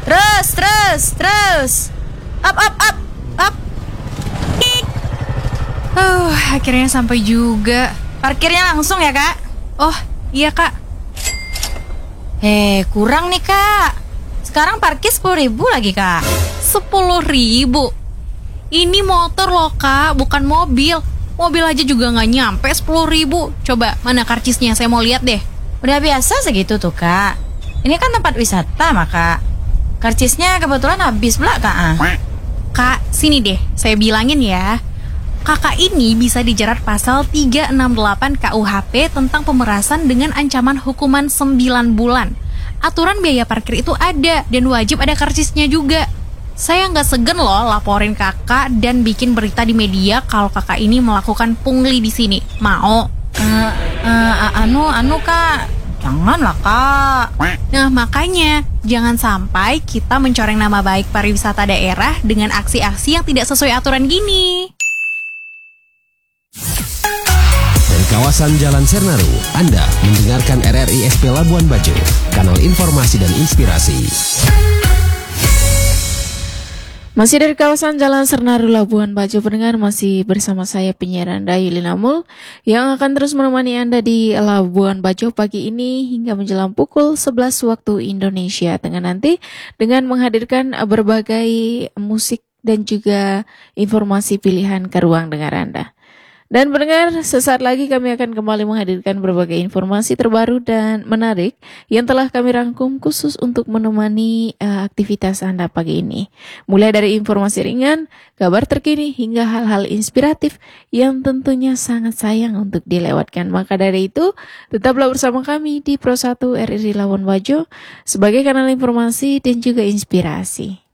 Terus. Up. Akhirnya sampai juga. Parkirnya langsung ya, Kak? Oh, iya, Kak. Kurang nih, Kak. Sekarang parkir 10.000 lagi, Kak. 10.000. Ini motor loh, Kak, bukan mobil. Mobil aja juga nggak nyampe 10.000. Coba, mana karcisnya? Saya mau lihat deh. Udah biasa segitu tuh, Kak. Ini kan tempat wisata, maka karcisnya kebetulan habis pula, Kak. Kak, sini deh, saya bilangin ya. Kakak ini bisa dijerat pasal 368 KUHP tentang pemerasan dengan ancaman hukuman 9 bulan. Aturan biaya parkir itu ada dan wajib ada karcisnya juga. Saya nggak segen loh laporin kakak dan bikin berita di media kalau kakak ini melakukan pungli di sini. Mau? Kak. Janganlah, Kak. Nah, makanya jangan sampai kita mencoreng nama baik pariwisata daerah dengan aksi-aksi yang tidak sesuai aturan gini. Dari kawasan Jalan Sernaru, Anda mendengarkan RRI SP Labuan Bajo, kanal informasi dan inspirasi. Masih dari kawasan Jalan Sernaru Labuan Bajo, pendengar, masih bersama saya penyiar Anda Yulina Mul yang akan terus menemani Anda di Labuan Bajo pagi ini hingga menjelang pukul 11 waktu Indonesia Tengah nanti dengan menghadirkan berbagai musik dan juga informasi pilihan ke ruang dengar Anda. Dan pendengar, sesaat lagi kami akan kembali menghadirkan berbagai informasi terbaru dan menarik yang telah kami rangkum khusus untuk menemani aktivitas Anda pagi ini. Mulai dari informasi ringan, kabar terkini, hingga hal-hal inspiratif yang tentunya sangat sayang untuk dilewatkan. Maka dari itu, tetaplah bersama kami di Pro 1 RRI Labuan Bajo sebagai kanal informasi dan juga inspirasi.